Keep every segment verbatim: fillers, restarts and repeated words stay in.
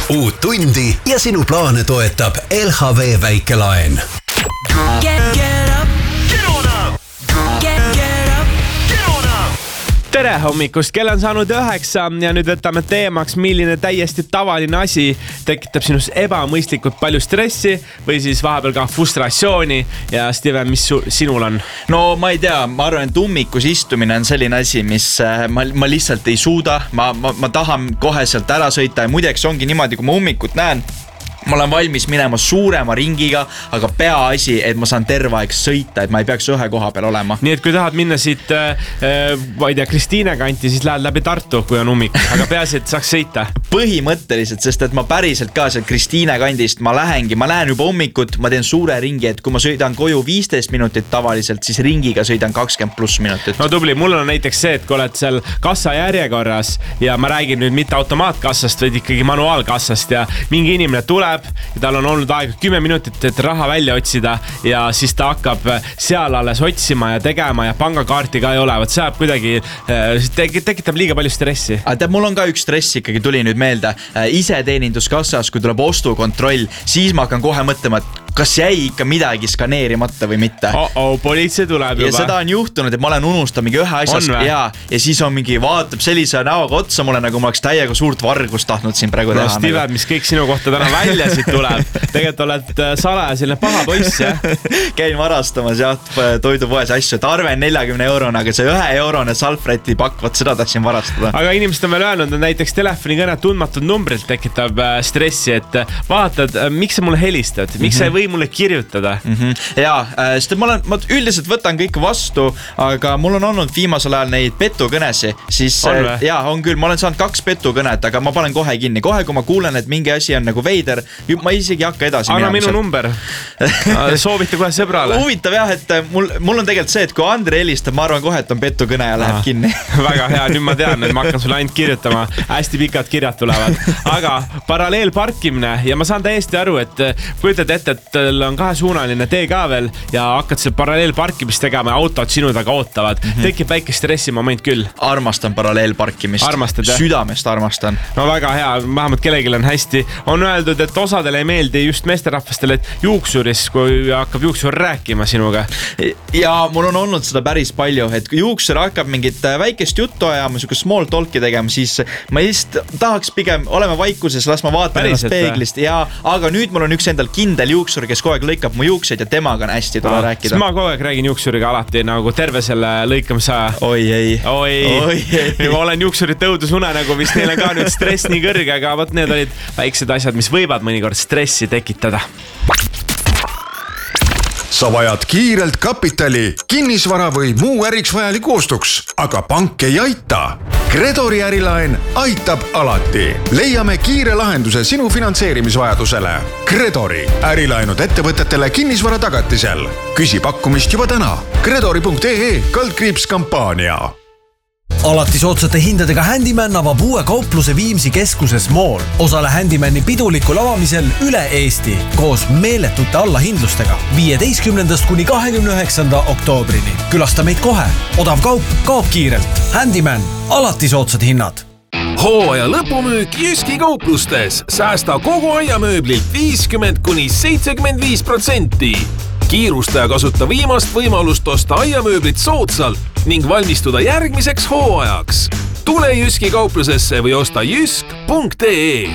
uut tundi ja sinu plaane toetab L H V väikelaen. Get, get up. Get on up. Get, get up. Get on up. Tere hommikust, kell on saanud üheksa ja nüüd võtame teemaks, milline täiesti tavaline asi tekitab sinus ebamõistlikult palju stressi või siis vahepeal ka frustratsiooni. Ja Steven, mis su, sinul on? No ma ei tea, ma arvan, et ummikus istumine on selline asi, mis ma, ma lihtsalt ei suuda. Ma, ma, ma tahan kohe sealt ära sõita ja muideks ongi niimoodi, kui ma ummikut näen, ma olen valmis minema suurema ringiga, aga peaasi, et ma saan terve aeg sõita, et ma ei peaks ühe koha peal olema. Nii et kui tahad minna siit, äh, ma ei tea, Kristiine kanti, siis lähed läbi Tartu, kui on ummik, aga peaasi, et saaks sõita. Põhimõtteliselt, sest et ma päriselt ka sealt Kristiine kandist, ma lähengi, ma lähen juba ummikut, ma teen suure ringi, et kui ma sõidan koju viisteist minutit tavaliselt, siis ringiga sõidan kakskümmend pluss minutit. No tubli, mul on näiteks see, et kui oled seal kassa järjekorras ja ma räägin nüüd mitte automaatkassast, vaid ikkagi manuaalkassast ja mingi inimene tuleb ja tal on olnud aega kümme minutit, et raha välja otsida ja siis ta hakkab seal alles otsima ja tegema ja pangakaarti ka ei ole. Võt saab kuidagi, tekitab liiga palju stressi. Tead, mul on ka üks stress ikkagi tuli nüüd meelde. Iseteeninduskassas, kui tuleb ostukontroll, siis ma hakkan kohe mõtlema, et kas jäi ikka midagi skaneerimata või mitte. Oh, oh, politsei tuleb juba. Ja seda on juhtunud, et ma olen unustanud mingi ühe asjas ja, ja siis on mingi vaatab sellise näoga otsa mulle, nagu ma oleks täiega suurt vargust tahtnud siin praegu no, teha. Steve, mis kõik sinu kohta täna välja siit tuleb. Tegelikult oled salaja selline paha poiss, jah? Käin varastamas jah, toidupoes asju, et arven neljakümne eurone, aga see ühe eurone salfreti pakk, võt seda tahtsin varastada. Aga inimesed on veel öelnud, et näiteks telefonikõne tundmatud numbrilt tekitab stressi, et vaatad, miks sa mulle helistad, miks mm-hmm. sa ei või mulle kirjutada. Mm-hmm. Jaa, sest ma, olen, ma üldiselt võtan kõik vastu, aga mul on olnud viimasel ajal neid petukõnesi, siis on, jaa, on küll, ma olen saanud kaks petukõnet, aga ma panen kohe kinni. Kohe, kui ma kuulen, et mingi asi on nagu veider, ma isegi hakka edasi Anna minema. minu number. Soovite kohe sõbrale. Huvitav jah, et mul, mul on tegelikult see, et kui Andre helistab, ma arvan kohe, et on petukõne ja läheb ah, kinni. Väga hea, nüüd ma tean, et ma hakkan sulle ainult kirjutama. Hästi pikad kirjad tulevad. Aga paralleelparkimine ja ma saan täiesti aru, et kujutad ette, et on kahesuunaline tee ka veel ja hakkad seal paralleelparkimist tegema ja autod sinu taga ootavad. Mm-hmm. Tekib väike stressimoment küll. Armastan paralleelparkimist. Armastad, jah? Südamest armastan. No väga hea, vähemalt kellegil on hästi. On öeldud, et osadele ei meeldi just meesterahvastele, et juuksuris, kui hakkab juuksur rääkima sinuga. Ja mul on olnud seda päris palju, et kui juuksur hakkab mingit väikest juttu ajama, siuke small talki tegema, siis ma just tahaks pigem olema vaikuses, las ma vaatan ennast peeglist. Ja, aga nüüd mul on üks endal kindel juuksur, kes kogu aeg lõikab mu juukseid ja temaga on hästi tule ah, rääkida. Ma kogu aeg räägin juuksuriga alati nagu terve selle lõikamise aja. Oi ei. Oi, Oi ei. Ma olen juuksurit õudusune nagu vist neil on ka nüüd stress nii kõrge, aga võt need olid väiksed asjad, mis võivad mõnikord stressi tekitada. Sa vajad kiirelt kapitali, kinnisvara või muu äriks vajaliku ostuks, aga pank ei aita. Gredori ärilaen aitab alati. Leiame kiire lahenduse sinu finantseerimisvajadusele. Gredori ärilaenud ettevõtetele kinnisvara tagatisel. Küsi pakkumist juba täna. Gredori punkt ee kaldkriips kampaania. Alati soodsate hindadega Handyman avab uue kaupluse Viimsi keskuses Mall. Osale Handymani pidulikul avamisel üle Eesti koos meeletute allahindlustega viieteistkümnendast kuni kahekümne üheksanda oktoobrini. Külasta meid kohe. Odav kaup kaob kiirelt. Handyman. Alati soodsad hinnad. Hooaja lõpumüük Jyski kauplustes. Säästa kogu aiamööblilt viiskümmend kuni seitsekümmend viis protsenti. Kiirusta ja kasuta viimast võimalust osta aiamööblit soodsalt ning valmistuda järgmiseks hooajaks. Tule Jyski kauplusesse või osta jysk punkt ee.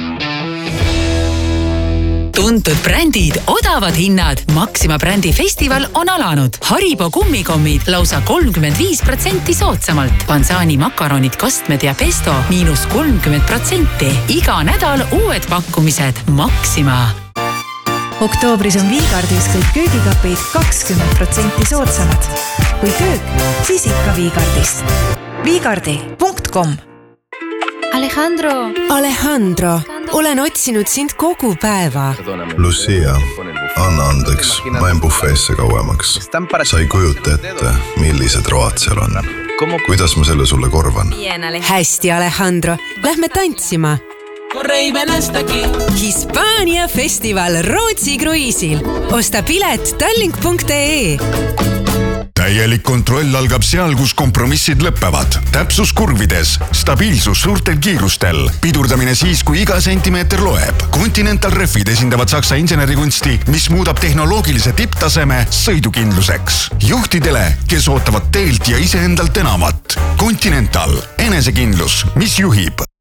Tuntud brändid, odavad hinnad. Maxima brändi festival on alanud. Haribo kummikommid lausa kolmkümmend viis protsenti soodsamalt. Pansani makaronid, kastmed ja pesto miinus kolmkümmend protsenti. Iga nädal uued pakkumised. Maxima. Oktoobris on Viigardis kõik köögikapid kakskümmend protsenti soodsamad. Kui köök, siis ikka Viigardist. Viigardi punkt com. Alejandro. Alejandro, olen otsinud sind kogu päeva. Lucia, anna andeks, ma en buffeesse kauemaks. Sa ei kujuta ette, millised road seal on. Kuidas ma selle sulle korvan? Hästi, Alejandro. Lähme tantsima. Hispaania festival Rootsi kruiisil. Osta pilet tallink punkt ee. täielik kontroll algab seal, kus kompromissid lõppevad. Täpsus kurvides, stabiilsus suurtel kiirustel, pidurdamine siis, kui iga sentimeeter loeb. Continental Refid esindavad Saksa insenerikunsti, mis muudab tehnoloogilise tipptaseme sõidukindluseks. Juhtidele, kes ootavad teelt ja iseendalt enamat. Continental, enesekindlus, mis juhib.